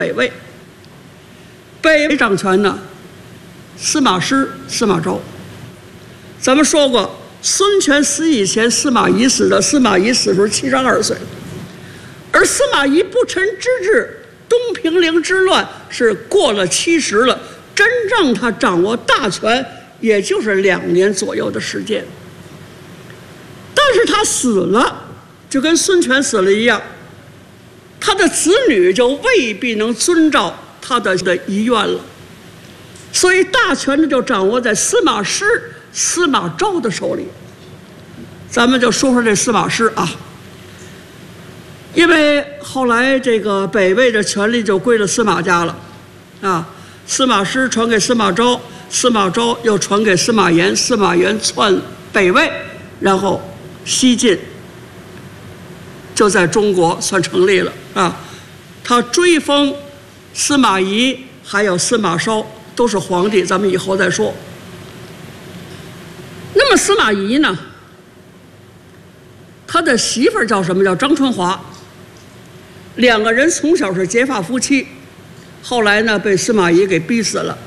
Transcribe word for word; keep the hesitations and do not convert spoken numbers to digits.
北魏。北魏掌权呢，司马师、司马昭。咱们说过，孙权死以前，司马懿死的。司马懿死时候七十二岁，而司马懿不臣之治，东平陵之乱是过了七十了，真正他掌握大权，也就是两年左右的时间。但是他死了，就跟孙权死了一样，他的子女就未必能遵照他的的遗愿了，所以大权呢就掌握在司马师、司马昭的手里。咱们就说说这司马师啊，因为后来这个北魏的权力就归了司马家了，啊，司马师传给司马昭，司马昭又传给司马炎，司马炎篡北魏，然后西晋就在中国算成立了啊。他追封司马懿还有司马绍都是皇帝，咱们以后再说。那么司马懿呢，他的媳妇儿叫什么？叫张春华。两个人从小是结发夫妻，后来呢被司马懿给逼死了